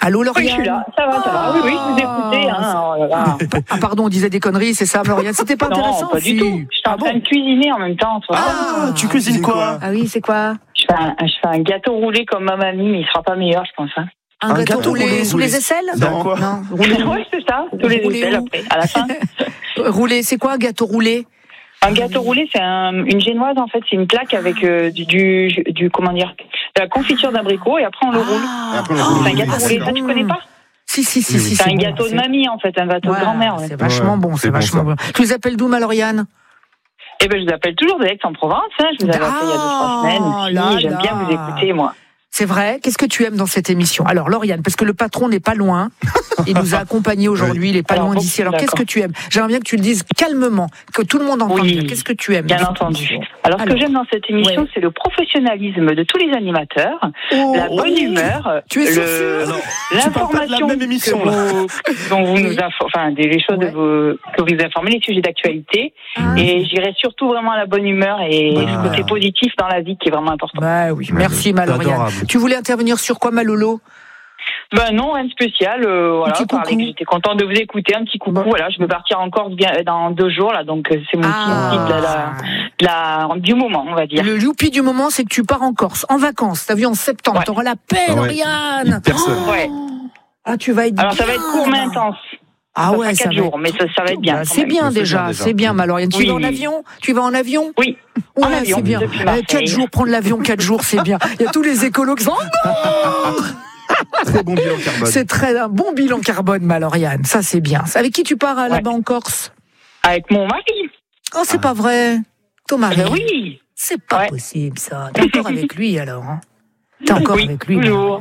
Allô, Lauriane? Oui, je suis là. Ça va. Oui, je vous écoutais. Ah, pardon, on disait des conneries, c'est ça, Lauriane? C'était pas intéressant? Non, pas du tout. Je suis en train de cuisiner en même temps. Tu cuisines quoi? Ah oui, c'est quoi? Je fais un gâteau roulé comme ma mamie, mais il sera pas meilleur, je pense. Hein. Un gâteau roulé sous les aisselles? Non, quoi? Non, roulé. Oui, c'est ça. Tous les aisselles après, à la fin. Roulé, c'est quoi un gâteau roulé? Un gâteau roulé, c'est une génoise en fait. C'est une plaque avec du comment dire, de la confiture d'abricot et après on le roule. C'est un gâteau roulé. Ça, tu connais pas? Si. C'est un gâteau de mamie en fait, un gâteau de grand-mère. C'est vachement bon, c'est vachement bon. Tu les appelles d'où, Lauriane? Eh ben, je vous appelle toujours d'Aix-en-Provence. Je vous avais appelé il y a 2-3 semaines. J'aime bien vous écouter, moi. C'est vrai. Qu'est-ce que tu aimes dans cette émission? Alors, Lauriane, parce que le patron n'est pas loin. Il nous a accompagnés aujourd'hui. Il est pas loin d'ici. Alors, qu'est-ce que tu aimes? J'aimerais bien que tu le dises calmement, que tout le monde entende. Oui, qu'est-ce que tu aimes? Bien entendu. Alors, ce que j'aime dans cette émission, c'est le professionnalisme de tous les animateurs, la bonne humeur, tu es l'information, dont vous nous des choses que vous informez, les sujets d'actualité. Et j'irai surtout vraiment à la bonne humeur et ce côté positif dans la vie qui est vraiment important. Bah oui, merci, Lauriane. Tu voulais intervenir sur quoi, Malolo? Non, rien de spécial. J'étais contente de vous écouter. Un petit coucou. Voilà, je vais partir en Corse dans 2 jours là, donc c'est mon petit du moment, on va dire. Le youpi du moment, c'est que tu pars en Corse, en vacances. T'as vu, en septembre, t'auras la paix, Lauriane. Ouais. Ah, tu vas être. Alors ça va être court mais intense. Ah ouais, ça 4 jours, mais ça va être bien. C'est bien déjà, c'est bien, Lauriane. Tu vas en avion? Tu vas en avion? Oui. En avion, c'est bien. 4 jours, prendre l'avion 4 jours, c'est bien. Il y a tous les écolos qui sont très bon bilan carbone. C'est un bon bilan carbone, Lauriane. Ça, c'est bien. Avec qui tu pars là-bas en Corse? Avec mon mari. Oh, c'est pas vrai. Ton mari? Oui. C'est pas possible, ça. T'es encore avec lui, alors, hein? T'es encore avec lui? Toujours.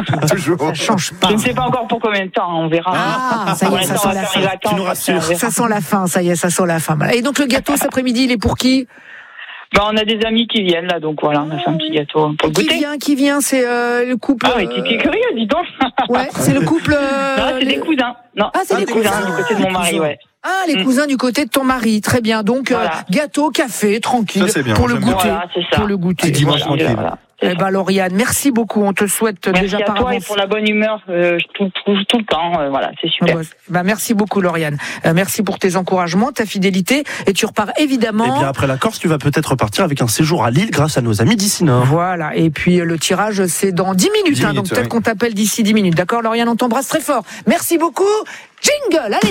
Ça change pas. Je ne sais pas encore pour combien de temps, on verra. Ah, ça y est, ça sent la fin. Tu nous rassures. Ça sent la fin, ça y est, ça sent la fin. Et donc, le gâteau cet après-midi, il est pour qui? On a des amis qui viennent là, donc voilà, on a fait un petit gâteau pour goûter. Qui vient, c'est le couple. Ah oui, t'es curieux, dis donc. Ouais, c'est le couple. Non, c'est des cousins. Non, c'est des cousins du côté de mon mari, ouais. Ah, les cousins du côté de ton mari, très bien. Donc gâteau, café, tranquille, ça, bien, pour le goûter. Voilà, c'est ça. Pour le goûter. Dimanche tranquille. Voilà. Eh ben, Lauriane, merci beaucoup. On te souhaite déjà par avance. Merci à toi et pour la bonne humeur tout le temps. Voilà, c'est super. Merci beaucoup, Lauriane. Merci pour tes encouragements, ta fidélité. Et tu repars évidemment. Et bien après la Corse, tu vas peut-être repartir avec un séjour à Lille grâce à nos amis d'ici Nord. Voilà. Et puis le tirage, c'est dans 10 minutes. Donc peut-être qu'on t'appelle d'ici 10 minutes. D'accord, Lauriane, on t'embrasse très fort. Merci beaucoup. Jingle, allez,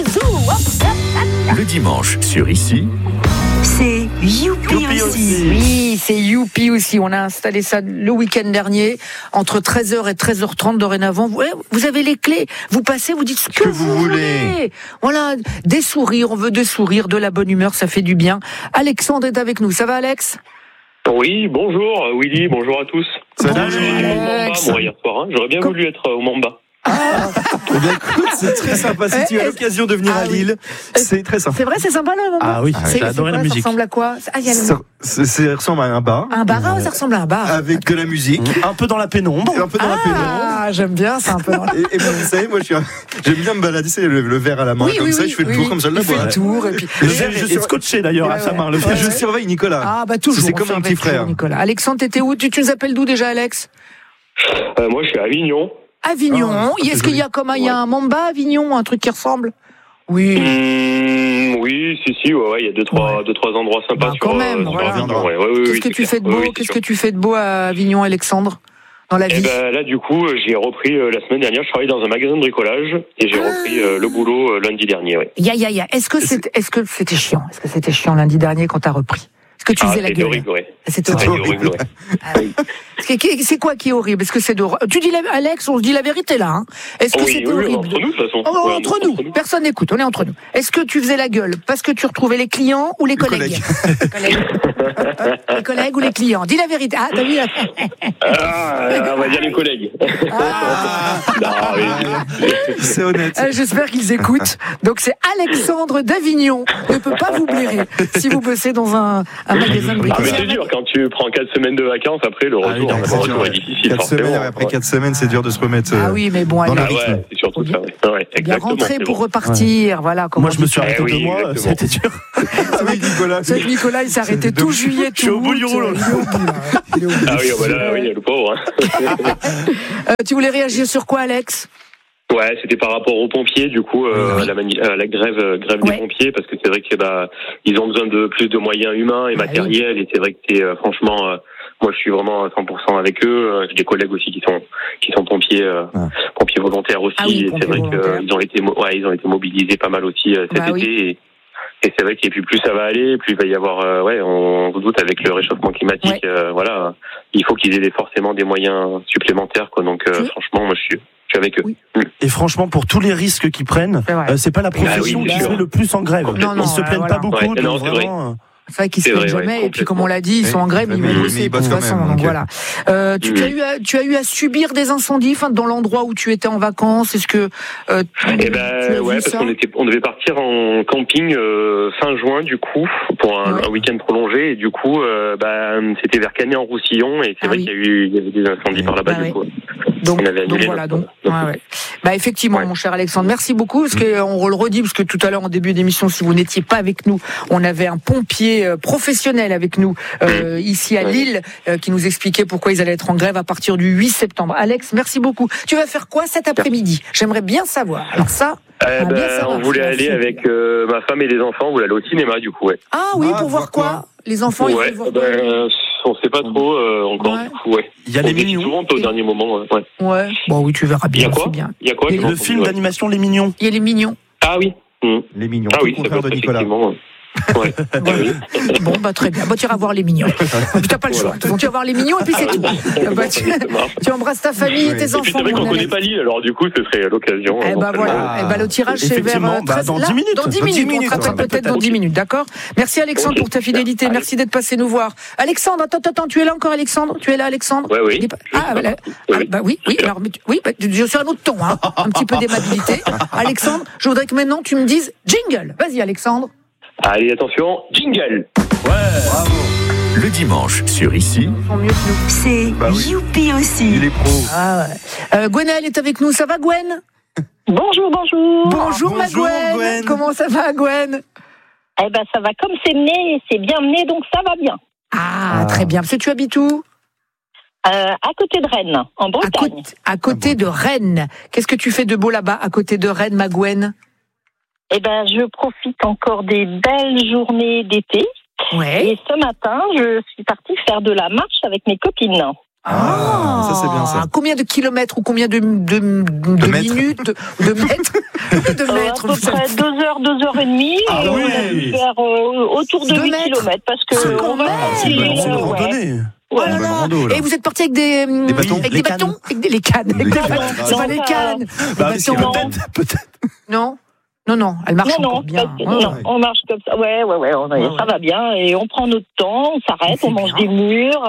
zou. Le dimanche sur Ici. C'est Youpi aussi. Oui, c'est Youpi aussi. On a installé ça le week-end dernier, entre 13h et 13h30 dorénavant. Vous avez les clés. Vous passez, vous dites ce que vous voulez. Voilà, des sourires. On veut des sourires, de la bonne humeur, ça fait du bien. Alexandre est avec nous. Ça va, Alex? Oui, bonjour Willy, bonjour à tous. Salut Alex. Hier soir, J'aurais bien voulu être au Mamba. Eh bien, écoute, c'est très sympa. Si tu as l'occasion de venir à Lille, c'est très sympa. C'est vrai, c'est sympa le moment. Ah oui, j'ai adoré la musique. Ça ressemble à quoi? Ça ressemble à un bar. Un bar, ça ressemble à un bar. Avec de la musique. Un peu dans la pénombre. Ah, j'aime bien, c'est un peu dans la pénombre. Et moi, vous savez, j'aime bien me balader, c'est le verre à la main, comme ça, je fais le tour comme ça de la boîte. Le tour, et puis. Le verre est scotché d'ailleurs à sa main. Je surveille Nicolas. Ah, bah toujours. C'est comme un petit frère. Nicolas. Alexandre, t'étais où? Tu nous appelles d'où déjà, Alex? Moi, je suis à Avignon. Avignon. Est-ce qu'il y a il y a un Mamba à Avignon, un truc qui ressemble? Oui. Oui, si, il y a deux, trois endroits sympas. Quand même, voilà. Qu'est-ce que tu fais de beau? Qu'est-ce que tu fais de beau à Avignon, Alexandre? Dans la vie? Là, du coup, j'ai repris la semaine dernière. Je travaillais dans un magasin de bricolage et j'ai repris le boulot lundi dernier. Est-ce que c'était chiant? Est-ce que c'était chiant lundi dernier quand t'as repris? Est-ce que tu faisais la gueule? C'était horrible. C'est quoi qui est horrible? Est-ce que c'est tu dis Alex, on se dit la vérité là, hein? Est-ce que c'était horrible? Entre nous, de toute façon. Entre nous. Personne n'écoute, on est entre nous. Est-ce que tu faisais la gueule parce que tu retrouvais les clients ou les collègues? Les collègues ou les clients? Dis la vérité. Ah, t'as vu? On va dire les collègues. C'est honnête. J'espère qu'ils écoutent. Donc c'est Alexandre d'Avignon. Ne peut pas vous blairer si vous bossez dans un magasin de bricolage. Mais c'est dur, quand tu prends 4 semaines de vacances, après le retour est difficile. 4 semaines, après 4 semaines, c'est dur de se remettre. Ah oui, mais bon, dans le rythme. C'est surtout ça. Bien rentrer pour repartir, voilà. Moi, je me suis arrêté 2 mois, c'était dur. C'est Nicolas, il s'est arrêté tout juillet, tout. Je suis au bout du rouleau. Ah oui, le pauvre. Tu voulais réagir sur quoi, Alex? Ouais, c'était par rapport aux pompiers, du coup, à la grève des pompiers, parce que c'est vrai que ils ont besoin de plus de moyens humains et matériels, et c'est vrai que c'est franchement, moi je suis vraiment à 100% avec eux. J'ai des collègues aussi qui sont pompiers, pompiers volontaires aussi, et c'est vrai qu'ils ont été mobilisés pas mal aussi cet été. Et c'est vrai que plus ça va aller, plus il va y avoir, on se doute avec le réchauffement climatique, il faut qu'ils aient forcément des moyens supplémentaires, quoi. Donc franchement, moi je suis avec eux. Oui. Et franchement, pour tous les risques qu'ils prennent, c'est pas la profession qui se met le plus en grève. Ils se plaignent pas beaucoup. Non, c'est vrai. C'est vrai qu'ils se plaignent jamais. Et puis, comme on l'a dit, ils sont en grève, ils vont bosser de toute façon. Donc voilà. Tu as eu à subir des incendies, dans l'endroit où tu étais en vacances. Est-ce que parce qu'on devait partir en camping fin juin, du coup, pour un week-end prolongé. Et du coup, c'était vers Canet-en-Roussillon, et c'est vrai qu'il y avait des incendies par là-bas, du coup. Donc voilà. Effectivement, mon cher Alexandre, merci beaucoup, parce qu'on le redit, parce que tout à l'heure en début d'émission, si vous n'étiez pas avec nous, on avait un pompier professionnel avec nous ici à Lille qui nous expliquait pourquoi ils allaient être en grève à partir du 8 septembre. Alex, merci beaucoup. Tu vas faire quoi cet après-midi? J'aimerais bien savoir. Alors ça, on voulait aller avec ma femme et les enfants, on voulait aller au cinéma, du coup. Ah oui, pour voir quoi? Les enfants, ils veulent voir quoi? On sait pas trop encore, du coup, Il y a Les Mignons. Souvent au dernier moment, Bon, oui, tu verras bien. Il y a quoi? Le film d'animation Les Mignons. Il y a Les Mignons. Ah oui. Les Mignons. Ah oui, tout le contraire de Nicolas. Bon, très bien. Tu iras voir Les Mignons. Tu n'as pas le choix. Donc, tu vas voir Les Mignons et puis c'est tout. Tu embrasses ta famille et tes enfants. C'est vrai qu'on ne connaît pas Lille, alors du coup, ce serait l'occasion. Le tirage, c'est vers 13 dans 10 minutes. Dans 10 minutes. On te rappelle peut-être dans 10 minutes, d'accord? Merci Alexandre pour ta fidélité. Merci d'être passé nous voir. Alexandre, attends, tu es là encore, Alexandre? Tu es là, Alexandre? Oui. Oui. Alors, je suis à un autre ton, un petit peu d'aimabilité. Alexandre, je voudrais que maintenant tu me dises jingle. Vas-y, Alexandre. Allez, attention, jingle. Bravo. Le dimanche, sur Ici. C'est Youpi aussi. Il est pro. Gwenaëlle est avec nous. Ça va, Gwen? Bonjour. Bonjour, ma Gwen. Comment ça va, Gwen? Ça va comme c'est mené, c'est bien mené, donc ça va bien. Très bien. Parce que tu habites où? À côté de Rennes, en Bretagne. À côté de Rennes. Qu'est-ce que tu fais de beau là-bas, à côté de Rennes, ma Gwen? Je profite encore des belles journées d'été. Et ce matin, je suis partie faire de la marche avec mes copines. Ça c'est bien ça. Combien de kilomètres ou combien de minutes, de mètres, de mètres? À peu près 2 heures, 2 heures et demie. On a dû faire autour de 8 kilomètres parce que c'est une randonnée. Et vous êtes parti avec des bâtons, avec des bâtons, avec les cannes. C'est pas les cannes. Peut-être. Non, elle marche encore bien. On marche comme ça. Ça va bien. Et on prend notre temps, on s'arrête, on mange des mûres,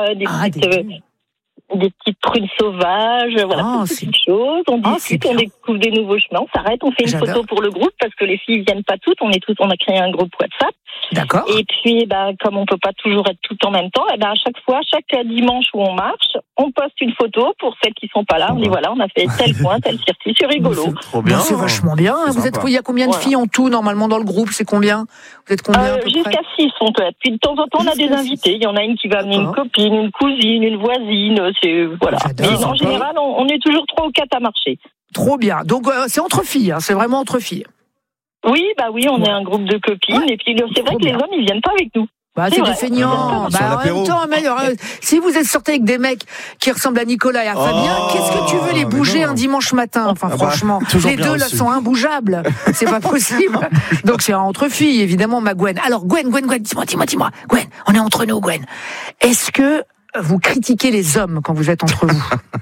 des petites prunes sauvages, toutes ces petites choses. On discute, on découvre des nouveaux chemins, on s'arrête, on fait une photo pour le groupe parce que les filles viennent pas toutes. On a créé un groupe WhatsApp. D'accord. Et puis, comme on peut pas toujours être tout en même temps, à chaque fois, chaque dimanche où on marche, on poste une photo pour celles qui sont pas là. On dit on a fait tel point, tel circuit, c'est rigolo. C'est trop bien. C'est vachement bien. Il y a combien de filles en tout normalement dans le groupe? C'est combien? Vous êtes combien? Jusqu'à 6 on peut être. Puis de temps en temps, on a des invités. Il y en a une qui va amener une copine, une cousine, une voisine. Mais en général, on est toujours 3 ou 4 à marcher. Trop bien. Donc c'est entre filles. C'est vraiment entre filles. Oui, on est un groupe de copines. Et puis c'est vrai que les hommes, ils viennent pas avec nous. C'est des feignants. En même temps, si vous êtes sortis avec des mecs qui ressemblent à Nicolas et à Fabien, qu'est-ce que tu veux les bouger un dimanche matin? Franchement, les deux là sont imbougeables. C'est pas possible. Donc c'est entre filles, évidemment, ma Gwen. Alors Gwen, dis-moi. Gwen, on est entre nous, Gwen. Est-ce que vous critiquez les hommes quand vous êtes entre vous?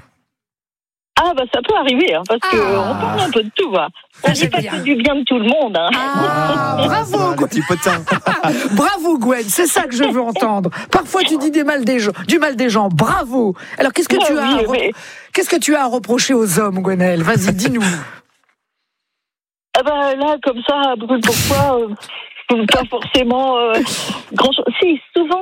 Ça peut arriver, parce qu'on parle un peu de tout, On dit pas du bien de tout le monde, bravo, Gwen. Petit potin. Bravo, Gwen, c'est ça que je veux entendre. Parfois, tu dis du mal des gens. Bravo. Alors, qu'est-ce que tu as à reprocher aux hommes, Gwenaëlle? Vas-y, dis-nous. Là, comme ça, à brûle pour toi, pas forcément grand-chose. Si, souvent,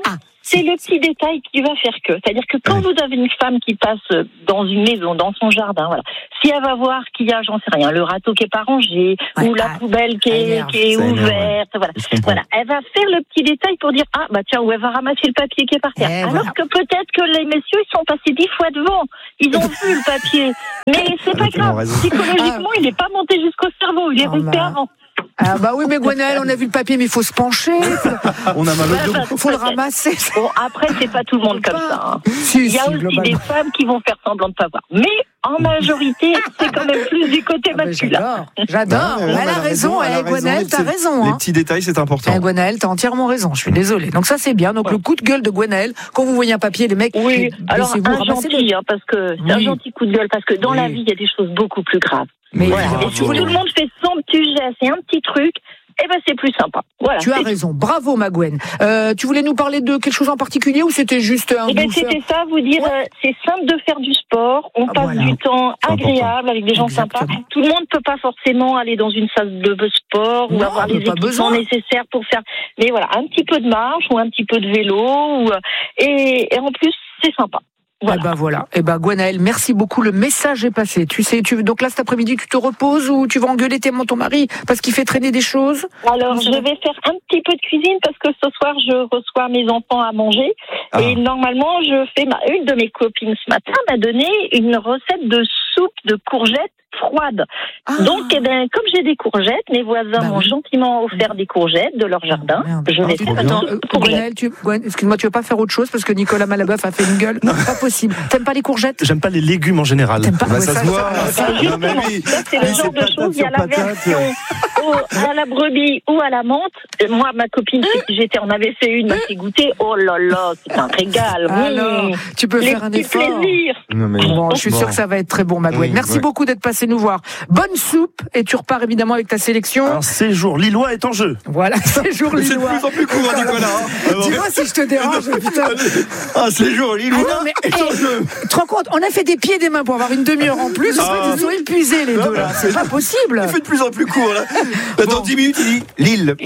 C'est le petit détail qui va faire que. C'est-à-dire que quand vous avez une femme qui passe dans une maison, dans son jardin, voilà, si elle va voir qu'il y a, j'en sais rien, le râteau qui est pas rangé, ou la poubelle qui est ouverte, voilà, elle va faire le petit détail pour dire tiens, ou elle va ramasser le papier qui est par terre. Alors que peut-être que les messieurs ils sont passés 10 fois devant, ils ont vu le papier, mais c'est pas grave. Psychologiquement, il n'est pas monté jusqu'au cerveau, il est resté avant. Oui, mais Gwenaëlle, on a vu le papier, mais il faut se pencher. On a mal au dos. Faut le ramasser. Bon, après, c'est pas tout le monde comme ça. Il y a aussi des femmes qui vont faire semblant de pas voir. Mais en majorité, c'est quand même plus du côté masculin. J'adore. Elle a raison. Gwenaëlle, t'as raison. Les petits détails, c'est important. Gwenaëlle, t'as entièrement raison. Je suis désolée. Donc ça, c'est bien. Donc le coup de gueule de Gwenaëlle, quand vous voyez un papier, les mecs. Oui. Alors un gentil, parce que c'est un gentil coup de gueule, parce que dans la vie, il y a des choses beaucoup plus graves. Mais et si tout le monde fait son petit geste et un petit truc, c'est plus sympa. Voilà. Tu as raison. Bravo, ma Gwen. Tu voulais nous parler de quelque chose en particulier ou c'était juste un c'était ça, vous dire, c'est simple de faire du sport. On passe du temps agréable avec des gens sympas. Tout le monde peut pas forcément aller dans une salle de sport ou avoir les équipements nécessaires pour faire. Mais voilà, un petit peu de marche ou un petit peu de vélo et en plus, c'est sympa. Voilà. Gwenaëlle, merci beaucoup. Le message est passé. Tu sais, donc là, cet après-midi, tu te reposes ou tu vas engueuler ton mari parce qu'il fait traîner des choses? Alors, je vais faire un petit peu de cuisine parce que ce soir, je reçois mes enfants à manger. Et normalement, une de mes copines ce matin m'a donné une recette de soupe de courgettes froide. Donc, comme j'ai des courgettes, mes voisins m'ont gentiment offert des courgettes de leur jardin. Je vais faire Gwenaëlle, excuse-moi, tu veux pas faire autre chose parce que Nicolas Malabeuf a fait une gueule? Non, pas possible. T'aimes pas les courgettes? J'aime pas les légumes en général. Ça se voit. Justement, ça c'est le genre de choses. Il y a la version à la brebis ou à la menthe. Moi, ma copine, on avait fait une, m'a fait goûter. Oh là là, c'est un régal. Alors, tu peux faire un effort. Plaisir. Je suis sûre que ça va être très bon, ma Gwen. Merci beaucoup d'être passé nous voir. Bonne soupe et tu repars évidemment avec ta sélection. Un séjour lillois est en jeu. Voilà, séjour lillois. C'est de plus en plus court, Nicolas. Dis-moi si je te dérange, putain. Un séjour lillois est en jeu. Tu te rends compte, on a fait des pieds et des mains pour avoir une demi-heure en plus. Ils sont épuisés les deux là. C'est pas possible. Il fait de plus en plus court là. Dans 10 minutes, il dit Lille.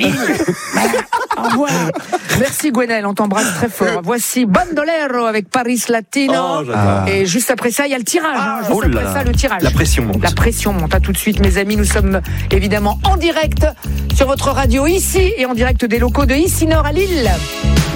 Voilà. Merci Gwenaëlle, on t'embrasse très fort. Voici Bandolero avec Paris Latino. Et juste après ça, il y a le tirage. Juste après ça, le tirage. La pression monte. La pression monte. À tout de suite, mes amis. Nous sommes évidemment en direct sur votre radio ici et en direct des locaux de Ici Nord à Lille.